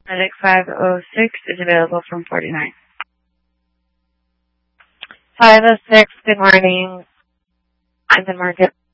Medic 506 is available from 49. 506, good morning. I'm in Market.